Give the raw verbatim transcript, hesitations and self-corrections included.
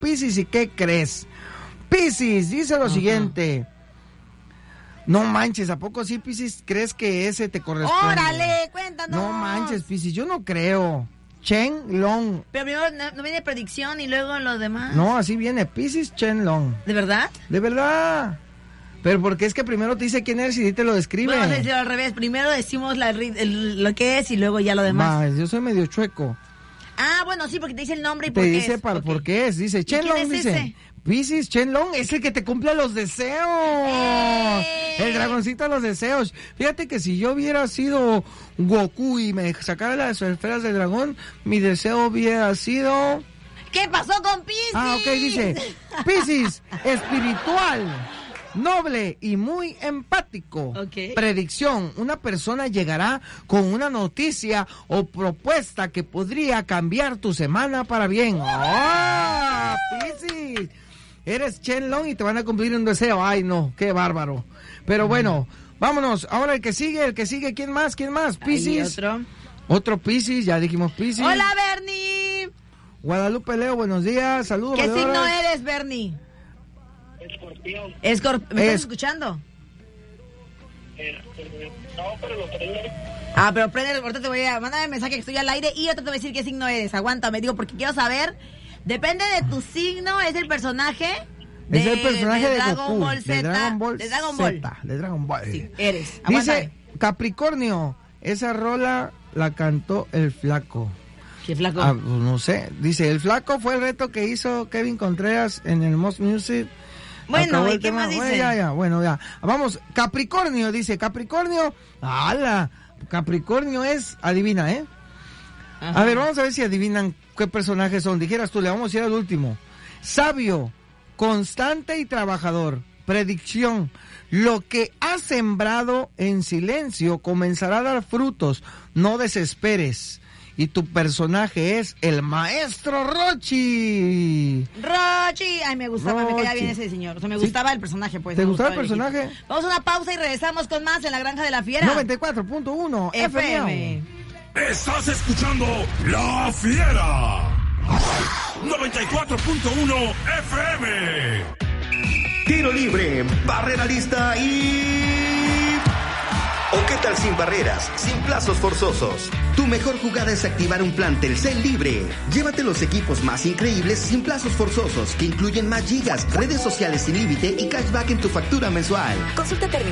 Piscis, ¿y qué crees? Piscis dice lo uh-huh. siguiente. No manches, ¿a poco sí, Piscis, crees que ese te corresponde? ¡Órale, cuéntanos! No manches, Piscis, yo no creo. Chen Long. Pero primero no, no viene predicción y luego los demás. No, así viene, Piscis Chen Long. ¿De verdad? De verdad. Pero porque es que primero te dice quién eres y te lo describe. Vamos a decirlo al revés. Primero decimos la, el, lo que es y luego ya lo demás. Va, yo soy medio chueco. Ah, bueno, sí, porque te dice el nombre y te por qué dice es. Para, okay. por qué es. Dice, Chen Long, dice. Ese? Piscis Chen Long es el que te cumple los deseos. ¡Eh! El dragoncito de los deseos. Fíjate que si yo hubiera sido Goku y me sacara las esferas del dragón, mi deseo hubiera sido... ¿Qué pasó con Piscis? Ah, ok, dice, Piscis, espiritual, noble y muy empático. Okay. Predicción, una persona llegará con una noticia o propuesta que podría cambiar tu semana para bien. ¡Ah, oh, Piscis! Eres Chen Long y te van a cumplir un deseo. Ay, no, qué bárbaro. Pero bueno, vámonos. Ahora el que sigue, el que sigue. ¿Quién más? ¿Quién más? Piscis. Otro. Otro Piscis, ya dijimos Piscis. Hola, Bernie. Guadalupe Leo, buenos días. Saludos. ¿Qué signo eres, Bernie? Escorpión. Escorp- ¿Me es... estás escuchando? Este, no, pero lo prende. Ah, pero prende, ahorita te voy a mandar un mensaje que estoy al aire y ahorita te voy a decir qué signo eres. Aguántame, digo, porque quiero saber. Depende de tu signo, es el personaje de, es el personaje de, de Dragon Goku, Ball Z, de Dragon Ball de Dragon Ball Z, de Dragon Ball. Sí, eres. Aguántame. Dice Capricornio, esa rola la cantó el Flaco. ¿Qué Flaco? Ah, no sé. Dice, el Flaco fue el reto que hizo Kevin Contreras en el Most Music. Bueno, ¿y qué tema. más dice? Bueno, ya, ya, bueno, ya. Vamos, Capricornio, dice, Capricornio, ¡hala! Capricornio es, adivina, ¿eh? Ajá. A ver, vamos a ver si adivinan qué personajes son. Dijeras tú, le vamos a ir al último. Sabio, constante y trabajador. Predicción, lo que has sembrado en silencio comenzará a dar frutos. No desesperes. Y tu personaje es el maestro Rochi. Rochi. Ay, me gustaba, Rochi. me caía bien ese señor. O sea, me gustaba ¿Sí? el personaje, pues. ¿Te me gustaba el gustaba personaje? El Vamos a una pausa y regresamos con más en La Granja de la Fiera. noventa y cuatro punto uno F M. Estás escuchando La Fiera. noventa y cuatro punto uno F M. Tiro libre, barrera lista y... ¿O qué tal sin barreras, sin plazos forzosos? Tu mejor jugada es activar un plan Telcel libre. Llévate los equipos más increíbles sin plazos forzosos, que incluyen más gigas, redes sociales sin límite y cashback en tu factura mensual. Consulta términos.